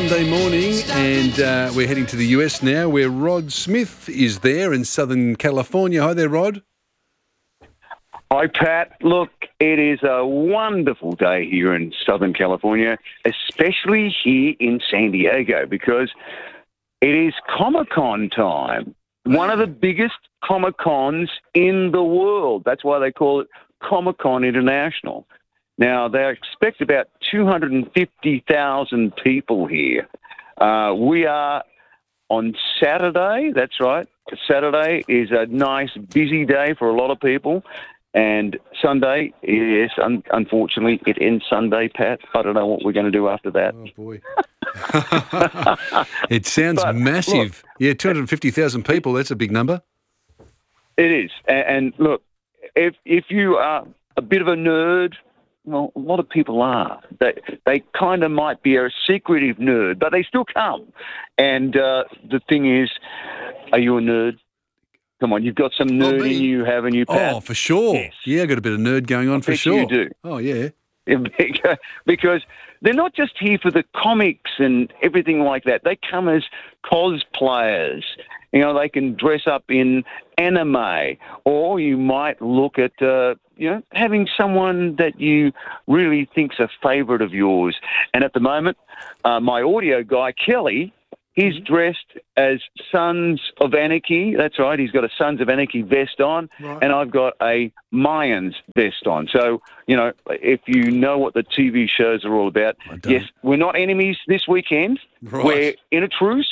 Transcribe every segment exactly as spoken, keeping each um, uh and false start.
Monday morning, and uh, we're heading to the U S now, where Rod Smith is there in Southern California. Hi there, Rod. Hi, Pat. Look, it is a wonderful day here in Southern California, especially here in San Diego, because it is Comic-Con time, one of the biggest Comic-Cons in the world. That's why they call it Comic-Con International. Now, they expect about two hundred fifty thousand people here. Uh, we are on Saturday. That's right. Saturday is a nice, busy day for a lot of people. And Sunday, yes, un- unfortunately, it ends Sunday, Pat. I don't know what we're going to do after that. Oh, boy. It sounds But, massive. Look, yeah, two hundred fifty thousand people. That's a big number. It is. And, and look, if if you are a bit of a nerd, well, a lot of people are. They they kind of might be a secretive nerd, but they still come. And uh, the thing is, are you a nerd? Come on, you've got some nerd in you, haven't you, Pat? Oh, for sure. Yes. Yeah, I've got a bit of nerd going on I for bet sure. you do. Oh, yeah. Because they're not just here for the comics and everything like that. They come as cosplayers. You know, they can dress up in anime, or you might look at, uh, you know, having someone that you really think's a favourite of yours. And at the moment, uh, my audio guy, Kelly, he's dressed as Sons of Anarchy. That's right. He's got a Sons of Anarchy vest on, Right. and I've got a Mayans vest on. So, you know, if you know what the T V shows are all about, I don't. yes, we're not enemies this weekend. Right. We're in a truce.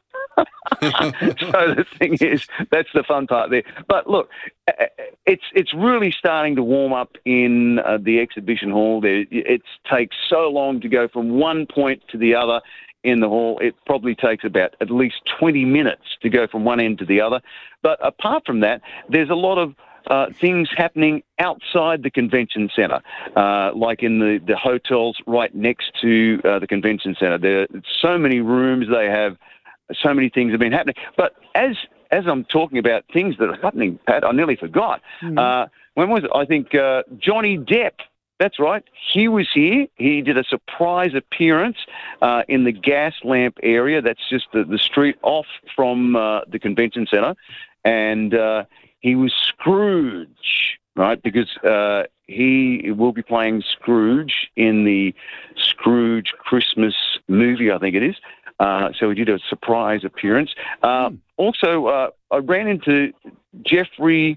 So the thing is, that's the fun part there. But look, it's it's really starting to warm up in uh, the exhibition hall. There, it takes so long to go from one point to the other in the hall. It probably takes about at least twenty minutes to go from one end to the other. But apart from that, there's a lot of uh, things happening outside the convention center, uh, like in the, the hotels right next to uh, the convention center. There are so many rooms. They have so many things have been happening. But as as I'm talking about things that are happening, Pat, I nearly forgot. Mm. Uh, when was it? I think uh, Johnny Depp. That's right. He was here. He did a surprise appearance uh, in the gas lamp area. That's just the, the street off from uh, the convention center. And uh, he was Scrooge, right? Because uh, he will be playing Scrooge in the Scrooge Christmas movie, I think it is. Uh, so he did a surprise appearance. Uh, mm. Also, uh, I ran into Jeffrey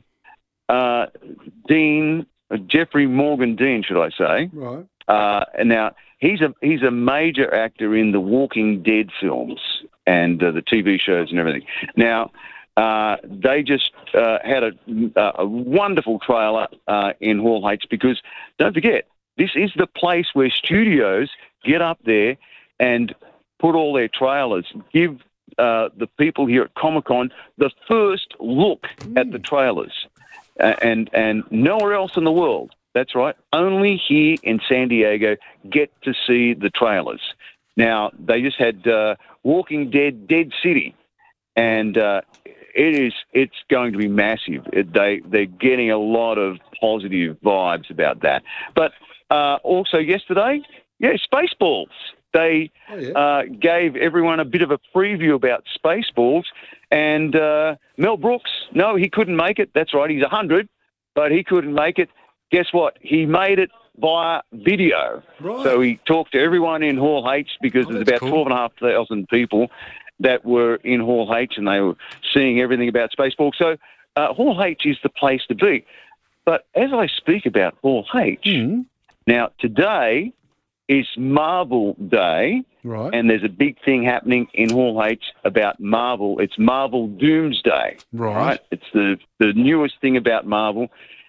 uh, Dean, uh, Jeffrey Morgan Dean, should I say? Right. Uh, and now he's a he's a major actor in the Walking Dead films and uh, the T V shows and everything. Now uh, they just uh, had a, a wonderful trailer uh, in Hall H, because don't forget, this is the place where studios get up there and put all their trailers, give uh, the people here at Comic-Con the first look mm. at the trailers. Uh, and and nowhere else in the world, that's right, only here in San Diego get to see the trailers. Now, they just had uh, Walking Dead, Dead City, and uh, it is, it's going to be massive. It, they, they're getting a lot of positive vibes about that. But uh, also yesterday, yeah, Spaceballs. They oh, yeah. uh, gave everyone a bit of a preview about Spaceballs, and uh, Mel Brooks, no, he couldn't make it. That's right, he's one hundred, but he couldn't make it. Guess what? He made it via video. Right. So he talked to everyone in Hall H, because oh, there's about cool. twelve thousand five hundred people that were in Hall H, and they were seeing everything about Spaceballs. So uh, Hall H is the place to be. But as I speak about Hall H, mm. now today is Marvel Day, right? And there's a big thing happening in Hall H about Marvel. It's Marvel Doomsday, right? right? It's the, the newest thing about Marvel.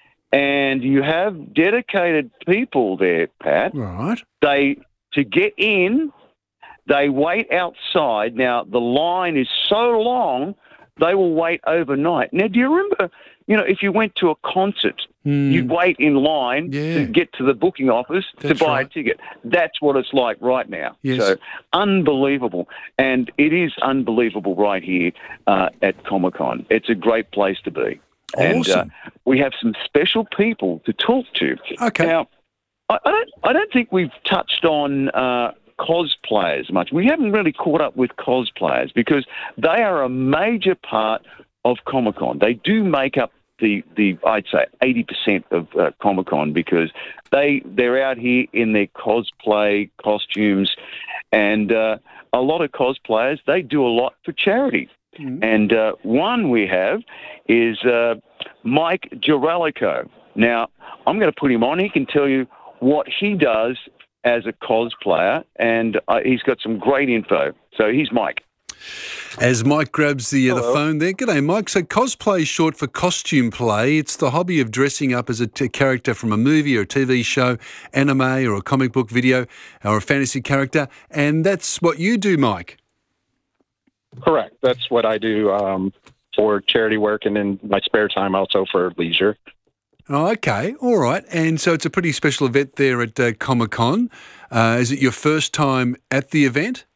And you have dedicated people there, Pat. Right. They, to get in, they wait outside. Now, the line is so long, they will wait overnight. Now, do you remember, you know, if you went to a concert, mm. you'd wait in line yeah. to get to the booking office That's to buy right. a ticket. That's what it's like right now. Yes. So, unbelievable. And it is unbelievable right here uh, at Comic-Con. It's a great place to be. Awesome. And uh, we have some special people to talk to. Okay. Now, I, I don't I don't think we've touched on uh, cosplayers much. We haven't really caught up with cosplayers because they are a major part of Comic-Con. They do make up the, the I'd say, eighty percent of uh, Comic-Con because they, they're out here in their cosplay costumes, and uh, a lot of cosplayers, they do a lot for charity. Mm-hmm. And uh, one we have is uh, Mike Giralico. Now, I'm going to put him on. He can tell you what he does as a cosplayer, and uh, he's got some great info. So here's Mike. As Mike grabs the, uh, the phone there. G'day, Mike. So cosplay is short for costume play. It's the hobby of dressing up as a t- character from a movie or a T V show, anime or a comic book video or a fantasy character. And that's what you do, Mike. Correct. That's what I do um, for charity work and in my spare time also for leisure. Oh, okay. All right. And so it's a pretty special event there at uh, Comic-Con. Uh, is it your first time at the event?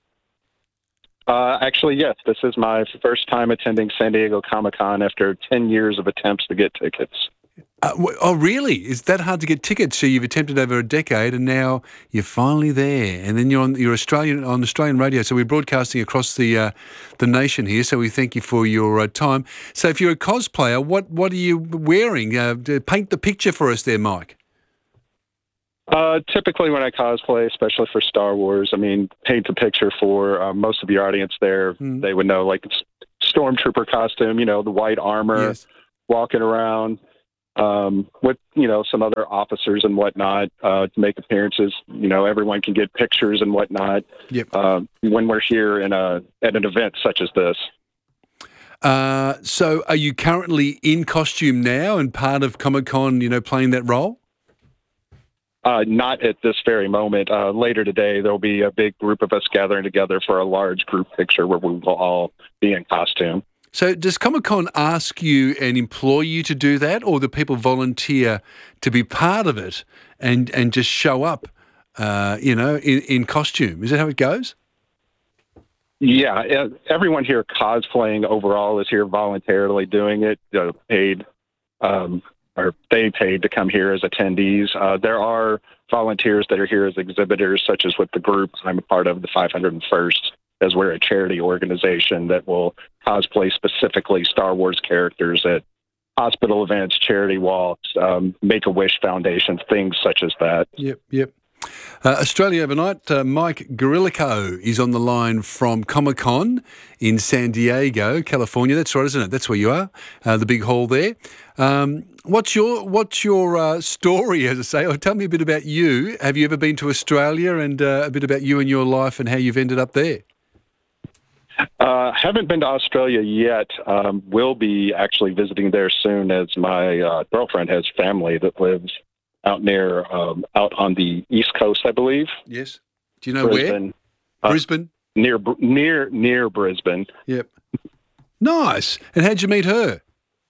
Uh, actually, yes. This is my first time attending San Diego Comic-Con after ten years of attempts to get tickets. Uh, w- oh, really? Is that hard to get tickets? So you've attempted over a decade, and now you're finally there. And then you're on you're Australian on Australian radio. So we're broadcasting across the uh, the nation here. So we thank you for your uh, time. So if you're a cosplayer, what what are you wearing? Uh, paint the picture for us there, Mike. Uh, typically when I cosplay, especially for Star Wars, I mean, paint a picture for uh, most of the audience there. Mm. They would know, like, stormtrooper costume, you know, the white armor, yes. walking around um, with, you know, some other officers and whatnot uh, to make appearances. You know, everyone can get pictures and whatnot yep. uh, when we're here in a, at an event such as this. Uh, so are you currently in costume now and part of Comic-Con, you know, playing that role? Uh, not at this very moment. Uh, later today, there'll be a big group of us gathering together for a large group picture where we will all be in costume. So does Comic-Con ask you and employ you to do that, or do people volunteer to be part of it and, and just show up, uh, you know, in, in costume? Is that how it goes? Yeah, everyone here cosplaying overall is here voluntarily doing it, uh, paid um or they paid to come here as attendees. Uh, there are volunteers that are here as exhibitors, such as with the group I'm a part of, the five hundred first, as we're a charity organization that will cosplay specifically Star Wars characters at hospital events, charity walks, um, Make-A-Wish foundations, things such as that. Yep, yep. Uh, Australia Overnight, uh, Mike Giralico is on the line from Comic-Con in San Diego, California. That's right, isn't it? That's where you are, uh, the big hall there. Um, what's your what's your uh, story, as I say? Or tell me a bit about you. Have you ever been to Australia, and uh, a bit about you and your life and how you've ended up there? Uh, haven't been to Australia yet. Um, will be actually visiting there soon, as my uh, girlfriend has family that lives out near, um, out on the East Coast, I believe. Yes. Do you know Brisbane. where? Uh, Brisbane? Near, near, near Brisbane. Yep. Nice. And how'd you meet her?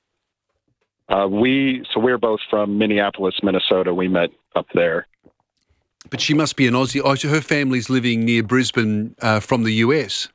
Uh, we, so we're both from Minneapolis, Minnesota. We met up there. But she must be an Aussie. Oh, so her family's living near Brisbane uh, from the U S.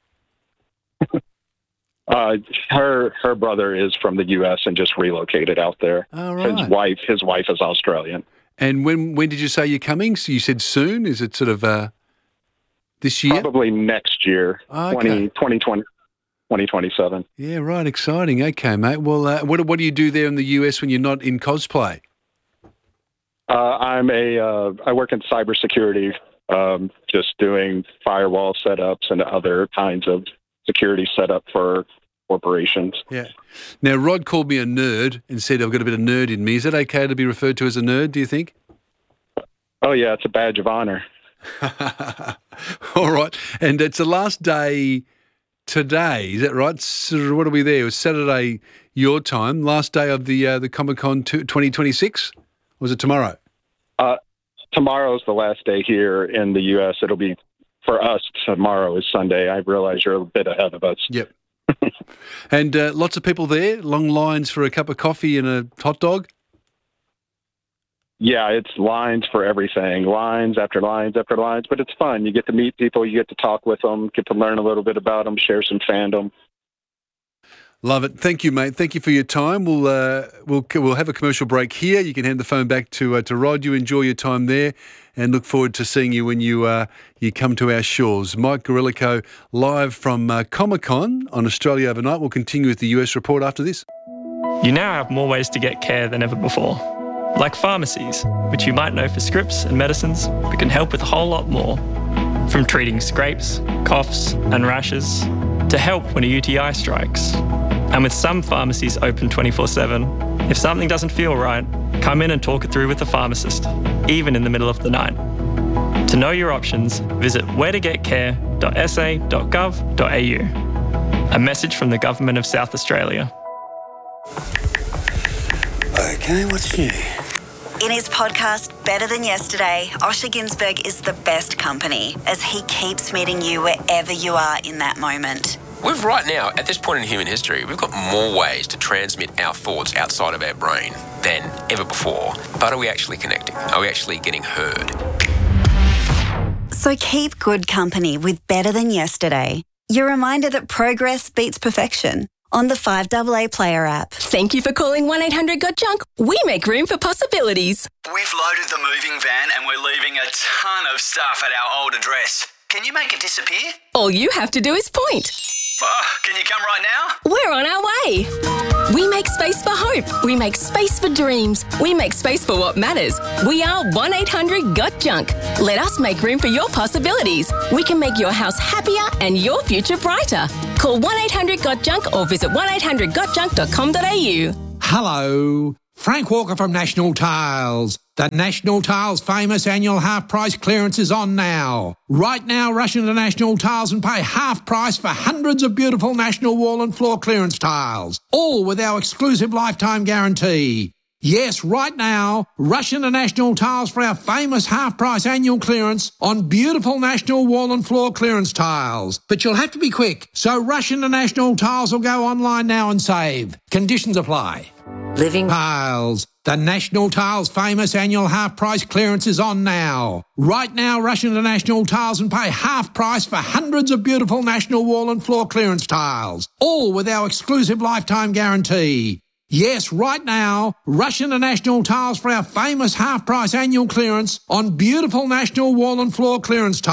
Uh, her her brother is from the U S and just relocated out there. Oh, right. His wife his wife is Australian. And when when did you say you're coming? So you said soon. Is it sort of uh, this year? Probably next year, okay. twenty twenty, twenty twenty-seven. Yeah, right. Exciting. Okay, mate. Well, uh, what what do you do there in the U S when you're not in cosplay? Uh, I'm a uh, I work in cybersecurity, um, just doing firewall setups and other kinds of security setup for corporations. Yeah. Now, Rod called me a nerd and said I've got a bit of nerd in me. Is that okay to be referred to as a nerd, do you think? Oh, yeah, it's a badge of honor. All right. And it's the last day today, is that right? So what are we there? It was Saturday your time, last day of the uh, the Comic-Con twenty twenty-six? Or was it tomorrow? Uh, tomorrow's the last day here in the U S. It'll be, for us, tomorrow is Sunday. I realize you're a bit ahead of us. Yep. And uh, lots of people there, long lines for a cup of coffee and a hot dog? Yeah, it's lines for everything, lines after lines after lines, but it's fun. You get to meet people, you get to talk with them, get to learn a little bit about them, share some fandom. Love it. Thank you, mate. Thank you for your time. We'll uh, we'll we'll have a commercial break here. You can hand the phone back to uh, to Rod. You enjoy your time there, and look forward to seeing you when you uh, you come to our shores. Mike Garillico live from uh, Comic-Con on Australia Overnight. We'll continue with the U S report after this. You now have more ways to get care than ever before, like pharmacies, which you might know for scripts and medicines, but can help with a whole lot more. From treating scrapes, coughs, and rashes, to help when a U T I strikes. And with some pharmacies open twenty-four seven, if something doesn't feel right, come in and talk it through with the pharmacist, even in the middle of the night. To know your options, visit where to get care dot s a dot gov dot a u. A message from the Government of South Australia. Okay, what's new? In his podcast, Better Than Yesterday, Osher Ginsberg is the best company as he keeps meeting you wherever you are in that moment. We've right now, at this point in human history, we've got more ways to transmit our thoughts outside of our brain than ever before. But are we actually connecting? Are we actually getting heard? So keep good company with Better Than Yesterday. Your reminder that progress beats perfection on the five A A Player app. Thank you for calling one eight hundred got junk. We make room for possibilities. We've loaded the moving van and we're leaving a ton of stuff at our old address. Can you make it disappear? All you have to do is point. Oh, can you come right now? We're on our way. We make space for hope. We make space for dreams. We make space for what matters. We are one eight hundred got junk. Let us make room for your possibilities. We can make your house happier and your future brighter. Call one eight hundred got junk or visit one eight hundred got junk dot com dot a u. Hello, Frank Walker from National Tiles. The National Tiles famous annual half price clearance is on now. Right now, rush into National Tiles and pay half price for hundreds of beautiful National wall and floor clearance tiles, all with our exclusive lifetime guarantee. Yes, right now, rush into National Tiles for our famous half price annual clearance on beautiful National wall and floor clearance tiles. But you'll have to be quick, so rush into National Tiles or go online now and save. Conditions apply. Living Tiles. The National Tiles famous annual half price clearance is on now. Right now, rush into National Tiles and pay half price for hundreds of beautiful National wall and floor clearance tiles, all with our exclusive lifetime guarantee. Yes, right now, rush into National Tiles for our famous half price annual clearance on beautiful National wall and floor clearance tiles.